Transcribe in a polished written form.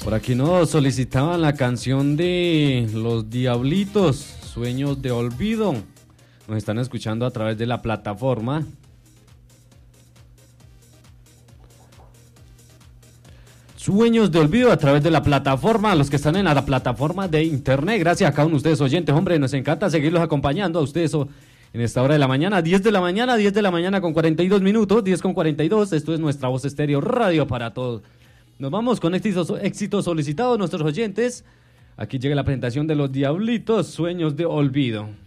Por aquí nos solicitaban la canción de Los Diablitos, Sueños de Olvido. Nos están escuchando a través de la plataforma. Sueños de Olvido a través de la plataforma, los que están en la plataforma de internet. Gracias a cada uno de ustedes oyentes, hombre, nos encanta seguirlos acompañando a ustedes en esta hora de la mañana, 10 de la mañana con 42 minutos, 10 con 42, esto es Nuestra Voz Estéreo Radio para todos. Nos vamos con éxitos solicitados nuestros oyentes. Aquí llega la presentación de Los Diablitos, Sueños de Olvido.